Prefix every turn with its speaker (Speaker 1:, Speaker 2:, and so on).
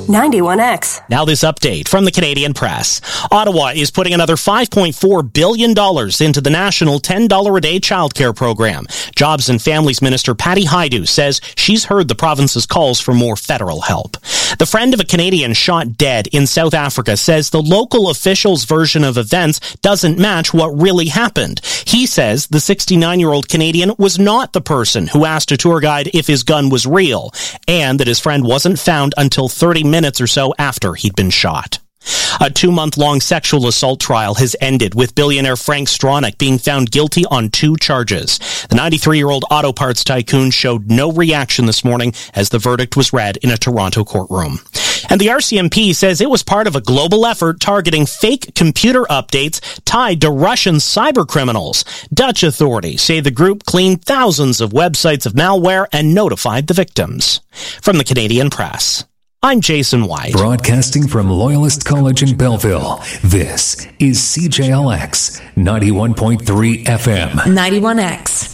Speaker 1: 91X.
Speaker 2: Now this update from the Canadian Press. Ottawa is putting another $5.4 billion into the national $10 a day childcare program. Jobs and Families Minister Patty Hajdu says she's heard the province's calls for more federal help. The friend of a Canadian shot dead in South Africa says the local officials' version of events doesn't match what really happened. He says the 69-year-old Canadian was not the person who asked a tour guide if his gun was real, and that his friend wasn't found until 30 minutes or so after he'd been shot. A 2-month-long sexual assault trial has ended with billionaire Frank Stronach being found guilty on 2 charges. The 93-year-old auto parts tycoon showed no reaction this morning as the verdict was read in a Toronto courtroom. And the RCMP says it was part of a global effort targeting fake computer updates tied to Russian cybercriminals. Dutch authorities say the group cleaned thousands of websites of malware and notified the victims. From the Canadian Press, I'm Jason White.
Speaker 3: Broadcasting from Loyalist College in Belleville, this is CJLX 91.3 FM.
Speaker 1: 91X.